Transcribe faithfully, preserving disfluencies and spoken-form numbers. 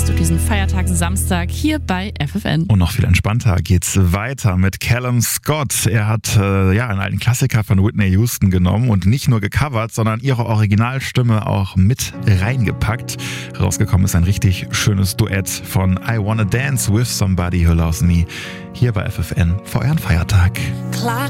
hast du diesen Feiertag Samstag hier bei F F N. Und noch viel entspannter geht's weiter mit Callum Scott. Er hat äh, ja einen alten Klassiker von Whitney Houston genommen und nicht nur gecovert, sondern ihre Originalstimme auch mit reingepackt. Rausgekommen ist ein richtig schönes Duett von I Wanna Dance with Somebody Who Loves Me hier bei F F N für euren Feiertag. Clock